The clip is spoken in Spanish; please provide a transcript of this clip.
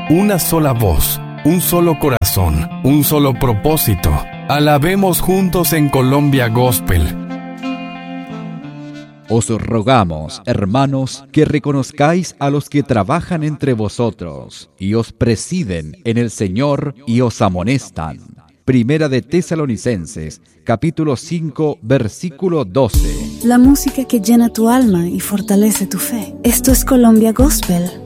una sola voz, un solo corazón, un solo propósito. Alabemos juntos en Colombia Gospel. Os rogamos, hermanos, que reconozcáis a los que trabajan entre vosotros y os presiden en el Señor y os amonestan. Primera de Tesalonicenses, capítulo 5, versículo 12. La música que llena tu alma y fortalece tu fe. Esto es Colombia Gospel